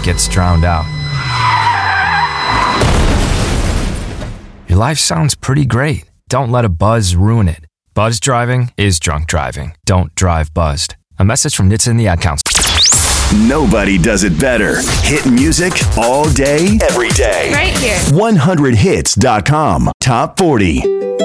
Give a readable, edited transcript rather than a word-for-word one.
gets drowned out. Your life sounds pretty great. Don't let a buzz ruin it. Buzz driving is drunk driving. Don't drive buzzed. A message from NHTSA and the Ad Council. Nobody does it better. Hit music all day, every day. Right here. 100hits.com. Top 40.